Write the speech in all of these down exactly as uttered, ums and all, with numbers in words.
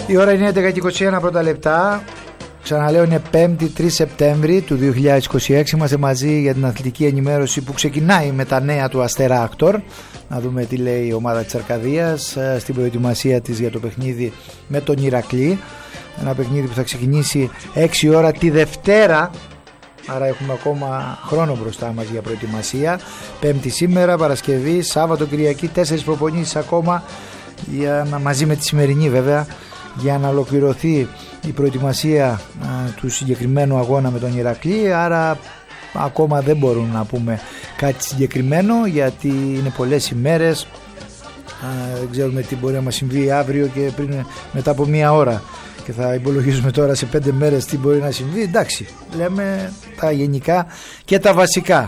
Η ώρα είναι έντεκα και είκοσι ένα πρώτα λεπτά. Ξαναλέω, είναι πέμπτη τρεις Σεπτέμβρη του δύο χιλιάδες είκοσι έξι. Είμαστε μαζί για την αθλητική ενημέρωση που ξεκινάει με τα νέα του Αστέρα Άκτορ. Να δούμε τι λέει η ομάδα της Αρκαδίας στην προετοιμασία της για το παιχνίδι με τον Ηρακλή. Ένα παιχνίδι που θα ξεκινήσει έξι ώρα τη Δευτέρα. Άρα έχουμε ακόμα χρόνο μπροστά μας για προετοιμασία. Πέμπτη σήμερα, Παρασκευή, Σάββατο, Κυριακή, τέσσερις προπονήσεις ακόμα για να, μαζί με τη σημερινή βέβαια, για να ολοκληρωθεί η προετοιμασία α, του συγκεκριμένου αγώνα με τον Ηρακλή. Άρα ακόμα δεν μπορούμε να πούμε κάτι συγκεκριμένο, γιατί είναι πολλές ημέρες. Α, δεν ξέρουμε τι μπορεί να μας συμβεί αύριο και πριν, μετά από μία ώρα, και θα υπολογίζουμε τώρα σε πέντε μέρες τι μπορεί να συμβεί. Εντάξει, λέμε τα γενικά και τα βασικά.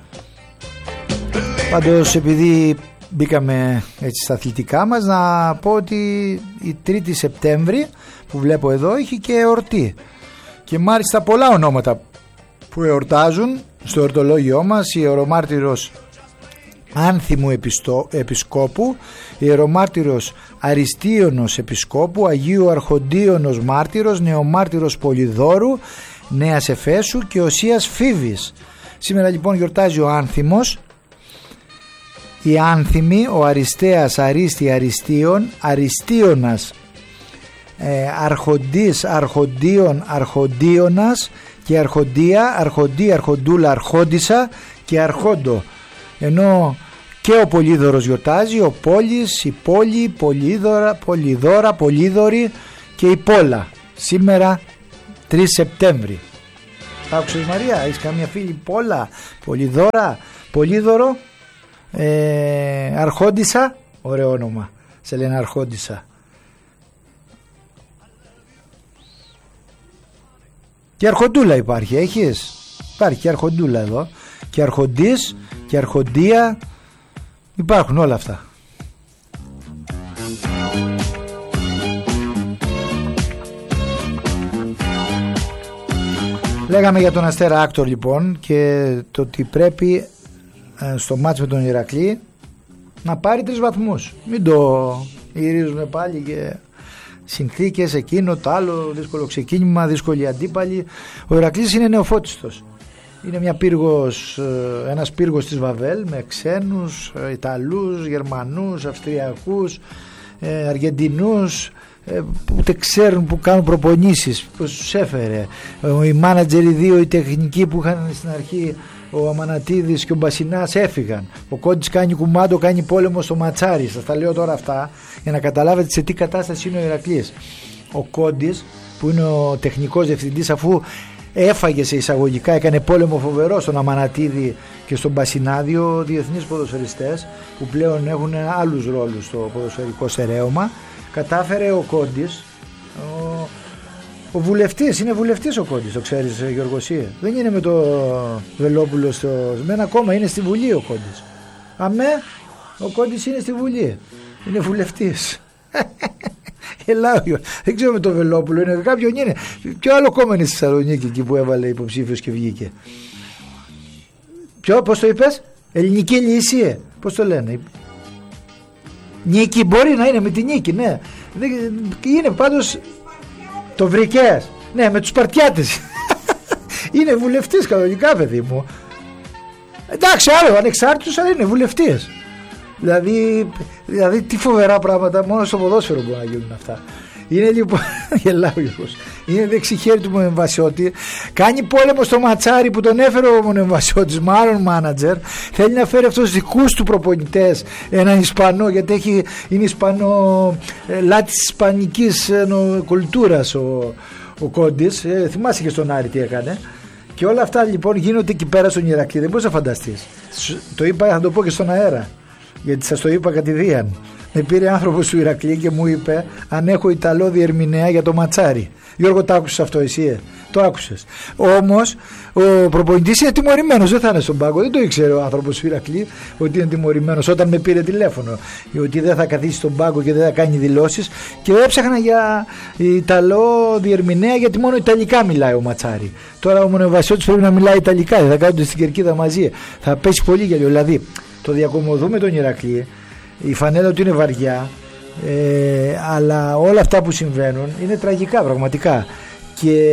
Πάντως, επειδή μπήκαμε έτσι στα αθλητικά μας, να πω ότι η τρίτη Σεπτέμβρη που βλέπω εδώ έχει και εορτή, και μάλιστα πολλά ονόματα που εορτάζουν στο εορτολόγιό μας. Ιερομάρτυρος Άνθιμου Επιστο... Επισκόπου, Ιερομάρτυρος Αριστίωνος Επισκόπου, Αγίου Αρχοντίωνος Μάρτυρος, Νεομάρτυρος Πολυδόρου, Νέας Εφέσου και Οσίας Φίβης. Σήμερα λοιπόν γιορτάζει ο Άνθιμος, η Άνθιμη, ο Αριστέας Αρίστη Αριστίων, Αριστίωνας ε, Αρχοντής Αρχοντίων Αρχοντίωνας και Αρχοντία, Αρχοντή Αρχοντούλα Αρχόντισσα και Αρχόντο. Ενώ και ο Πολύδωρος γιορτάζει, ο Πόλης, η Πόλη, Πολύδωρα, Πολυδώρα, Πολύδωρη και η Πόλα. Σήμερα τρεις Σεπτέμβρη. Τα άκουσες, Μαρία? Έχεις καμία φίλη Πόλα, Πολυδώρα, Πολύδωρο, ε, Αρχόντισσα? Ωραίο όνομα, σε λένε Αρχόντισσα. Και Αρχοντούλα υπάρχει, έχεις? Υπάρχει και Αρχοντούλα εδώ, και Αρχοντής και Αρχοντία, υπάρχουν όλα αυτά. Λέγαμε για τον Αστέρα Άκτορ λοιπόν, και το ότι πρέπει ε, στο μάτς με τον Ηρακλή να πάρει τρεις βαθμούς. Μην το γυρίζουμε πάλι και συνθήκες, εκείνο το άλλο, δύσκολο ξεκίνημα, δύσκολη αντίπαλη. Ο Ηρακλής είναι νεοφώτιστος. Είναι μια πύργος, ένας πύργος της Βαβέλ με ξένους, Ιταλούς, Γερμανούς, Αυστριακούς, Αργεντινούς, που ούτε ξέρουν που κάνουν προπονήσεις, πώς τους έφερε. Οι μάνατζερ, οι δύο, οι τεχνικοί που είχαν στην αρχή, ο Αμανατίδης και ο Μπασινάς, έφυγαν. Ο Κόντης κάνει κουμάντο, κάνει πόλεμο στο Ματσάρι. Σας τα λέω τώρα αυτά για να καταλάβετε σε τι κατάσταση είναι ο Ηρακλής. Ο Κόντης, που είναι ο τεχνικός διευθυντής, αφού έφαγε σε εισαγωγικά, έκανε πόλεμο φοβερό στον Αμανατίδη και στον Μπασινάδη, δύο διεθνείς ποδοσφαιριστές που πλέον έχουν άλλους ρόλους στο ποδοσφαιρικό στερέωμα, κατάφερε ο Κόντης, ο, ο βουλευτής, είναι βουλευτής ο Κόντης, το ξέρεις, Γιώργοσία? Δεν είναι με το Βελόπουλο στο, με ένα κόμμα, είναι στη Βουλή ο Κόντης. Αμέ, ο Κόντης είναι στη Βουλή, είναι βουλευτής. Ελάω, δεν ξέρω με το Βελόπουλο, είναι κάποιον είναι. Ποιο άλλο κόμμα είναι στη Θεσσαλονίκη εκεί που έβαλε υποψήφιος και βγήκε? Ποιο, πώς το είπες? Ελληνική Λύση, πώς το λένε? Νίκη, μπορεί να είναι με τη Νίκη, ναι. Είναι πάντως το βρικές. Ναι, με τους Σπαρτιάτες. Είναι βουλευτής κανονικά, παιδί μου. Εντάξει, άλλο ανεξάρτητος, αλλά είναι βουλευτής. Δηλαδή, δηλαδή τι φοβερά πράγματα, μόνο στο ποδόσφαιρο μπορούν να γίνουν αυτά. Είναι λοιπόν, γελάω λίγος, είναι δεξιχέρι του Μονεμβασιώτη, κάνει πόλεμο στο Ματσάρι που τον έφερε ο Μονεμβασιώτης με άλλον μάνατζερ, θέλει να φέρει αυτούς δικούς του προπονητές, έναν Ισπανό, γιατί έχει, είναι Ισπανό, ε, λάτι της ισπανικής ε, κουλτούρας ο, ο Κόντης, ε, θυμάσαι και στον Άρη τι έκανε. Και όλα αυτά λοιπόν γίνονται εκεί πέρα στον Ηρακλή, δεν μπορείς να φανταστείς. Το είπα, θα το πω και στον αέρα, γιατί σας το είπα κατηδίαν. Με πήρε άνθρωπος του Ηρακλή και μου είπε αν έχω Ιταλό διερμηνέα για το Ματσάρι. Γιώργο, το άκουσες αυτό εσύ? Ε? Το άκουσες? Όμως ο προπονητής είναι τιμωρημένος, δεν θα είναι στον πάγκο. Δεν το ήξερε ο άνθρωπος του Ηρακλή ότι είναι τιμωρημένος όταν με πήρε τηλέφωνο, ότι δεν θα καθίσει στον πάγκο και δεν θα κάνει δηλώσεις. Και έψαχνα για Ιταλό διερμηνέα, γιατί μόνο Ιταλικά μιλάει ο Ματσάρι. Τώρα ο Μονεβασιώτης πρέπει να μιλάει Ιταλικά, δεν θα κάνουν στην κερκίδα μαζί. Θα πέσει πολύ γέλιο. Δηλαδή το διακομωδούμε τον Ηρακλή. Η φανέλα του είναι βαριά, ε, αλλά όλα αυτά που συμβαίνουν είναι τραγικά πραγματικά, και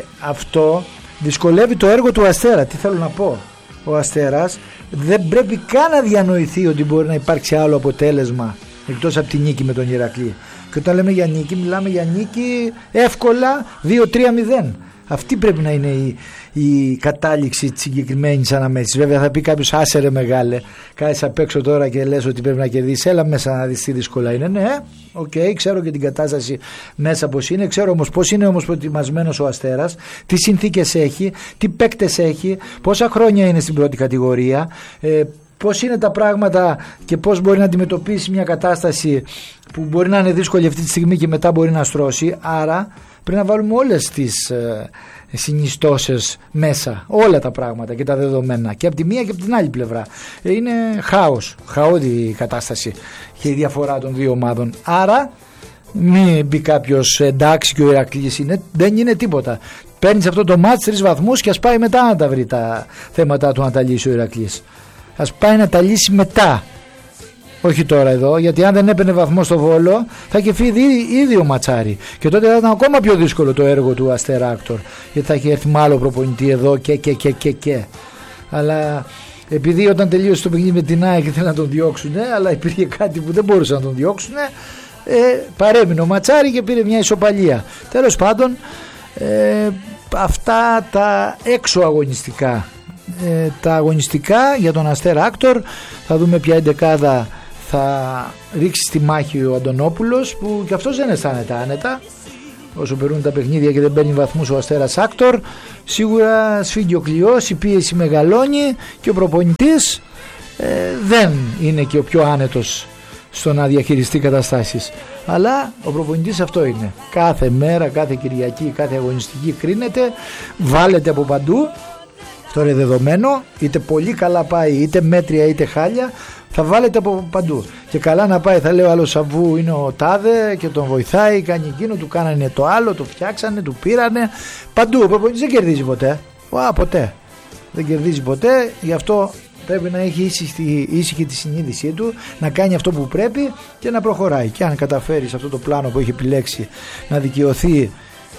αυτό δυσκολεύει το έργο του Αστέρα. Τι θέλω να πω, ο Αστέρας δεν πρέπει καν να διανοηθεί ότι μπορεί να υπάρξει άλλο αποτέλεσμα εκτός από τη νίκη με τον Ηρακλή. Και όταν λέμε για νίκη, μιλάμε για νίκη εύκολα δύο τρία μηδέν. Αυτή πρέπει να είναι η, η κατάληξη της συγκεκριμένης αναμέτρησης. Βέβαια θα πει κάποιος, άσε ρε μεγάλε, κάθεσαι απ' έξω τώρα και λες ότι πρέπει να κερδίσεις. Έλα μέσα να δεις τι δύσκολα είναι. Ναι, οκ, okay, ξέρω και την κατάσταση μέσα πως είναι. Ξέρω όμως πως είναι όμως προετοιμασμένος ο Αστέρας, τι συνθήκες έχει, τι παίκτες έχει, πόσα χρόνια είναι στην πρώτη κατηγορία, ε, πώς είναι τα πράγματα και πώς μπορεί να αντιμετωπίσει μια κατάσταση που μπορεί να είναι δύσκολη αυτή τη στιγμή και μετά μπορεί να στρώσει. Άρα πρέπει να βάλουμε όλες τις ε, συνιστώσεις μέσα, όλα τα πράγματα και τα δεδομένα, και από τη μία και από την άλλη πλευρά. Ε, είναι χάος, χαόδη η κατάσταση και η διαφορά των δύο ομάδων. Άρα μην μπει κάποιος εντάξει και ο Ηρακλής είναι, δεν είναι τίποτα. Παίρνεις αυτό το μάτς τρεις βαθμούς και ας πάει μετά να τα βρει τα θέματα του να τα λύσει ο Ηρακλής. Ας πάει να τα λύσει μετά, όχι τώρα εδώ, γιατί αν δεν έπαιρνε βαθμό στο Βόλο θα είχε φύγει ήδη ο Ματσάρη και τότε θα ήταν ακόμα πιο δύσκολο το έργο του Αστέρα Άκτορ, γιατί θα είχε έρθει με άλλο προπονητή εδώ και και και και και αλλά επειδή όταν τελείωσε το παιχνίδι με την ΑΕΚ ήθελαν να τον διώξουν, αλλά υπήρχε κάτι που δεν μπορούσαν να τον διώξουν, ε, παρέμεινε ο Ματσάρη και πήρε μια ισοπαλία. Τέλος πάντων, ε, αυτά τα έξω αγωνιστικά. Ε, τα αγωνιστικά για τον Αστέρα Άκτορ, θα δούμε ποια εντεκάδα θα ρίξει στη μάχη ο Αντωνόπουλος, που και αυτός δεν αισθάνεται άνετα όσο περνούν τα παιχνίδια και δεν παίρνει βαθμούς ο Αστέρας Άκτορ. Σίγουρα σφίγγει ο κλειός, η πίεση μεγαλώνει και ο προπονητής ε, δεν είναι και ο πιο άνετος στο να διαχειριστεί καταστάσεις, αλλά ο προπονητής αυτό είναι, κάθε μέρα, κάθε Κυριακή, κάθε αγωνιστική κρίνεται, βάλετε από παντού. Αυτό είναι δεδομένο, είτε πολύ καλά πάει, είτε μέτρια, είτε χάλια, θα βάλετε από παντού. Και καλά να πάει, θα λέω άλλο Σαββού είναι ο τάδε και τον βοηθάει, κάνει εκείνο, του κάνανε το άλλο, το φτιάξανε, του πήρανε. Παντού. Ο προπονητής δεν κερδίζει ποτέ. Ουα, ποτέ. Δεν κερδίζει ποτέ, γι' αυτό πρέπει να έχει ήσυχη, ήσυχη τη συνείδησή του, να κάνει αυτό που πρέπει και να προχωράει. Και αν καταφέρει σε αυτό το πλάνο που έχει επιλέξει να δικαιωθεί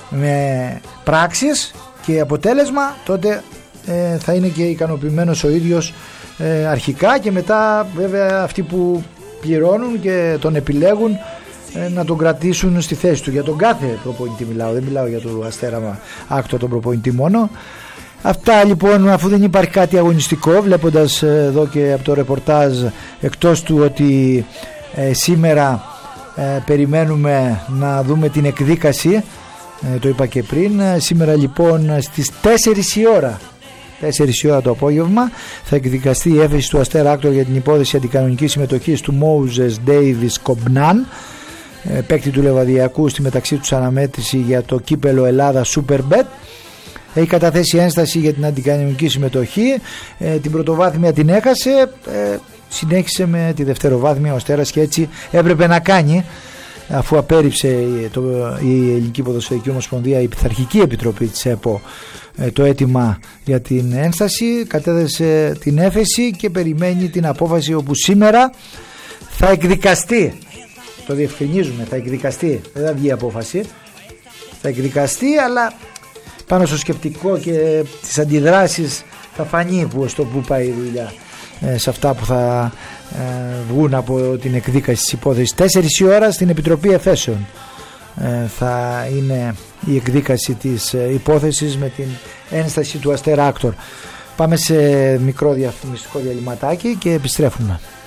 με πράξεις και αποτέλεσμα, τότε Ε, θα είναι και ικανοποιημένος ο ίδιος ε, αρχικά, και μετά βέβαια αυτοί που πληρώνουν και τον επιλέγουν ε, να τον κρατήσουν στη θέση του. Για τον κάθε προπονητή μιλάω, δεν μιλάω για τον Αστέρα Άκτορ τον προπονητή μόνο. Αυτά λοιπόν, αφού δεν υπάρχει κάτι αγωνιστικό, βλέποντας ε, εδώ και από το ρεπορτάζ, εκτός του ότι ε, σήμερα ε, περιμένουμε να δούμε την εκδίκαση, ε, το είπα και πριν, ε, σήμερα λοιπόν στις τέσσερις η ώρα τέσσερις η ώρα το απόγευμα θα εκδικαστεί η έφεση του Αστέρα Άκτορ για την υπόθεση αντικανονικής συμμετοχής του Μόουζες Ντέιβις Κομπνάν, παίκτη του Λεβαδιακού, στη μεταξύ τους αναμέτρηση για το κύπελο Ελλάδα Superbet. Έχει καταθέσει ένσταση για την αντικανονική συμμετοχή, ε, την πρωτοβάθμια την έχασε, ε, συνέχισε με τη δευτεροβάθμια ο Αστέρας και έτσι έπρεπε να κάνει, αφού απέρριψε το, η Ελληνική Ποδοσφαιρική Ομοσπονδία, η Πειθαρχική Επιτροπή της ΕΠΟ, το αίτημα για την ένσταση, κατέθεσε την έφεση και περιμένει την απόφαση, όπου σήμερα θα εκδικαστεί, το διευκρινίζουμε, θα εκδικαστεί, δεν θα βγει απόφαση, θα εκδικαστεί, αλλά πάνω στο σκεπτικό και τις αντιδράσεις θα φανεί που, στο που πάει η δουλειά, σε αυτά που θα ε, βγουν από την εκδίκαση της υπόθεσης. Τέσσερις η ώρα στην Επιτροπή Εφέσεων ε, θα είναι η εκδίκαση της ε, υπόθεσης με την ένσταση του Αστέρα Άκτορ. Πάμε σε μικρό διαφημιστικό διαλυματάκι και επιστρέφουμε.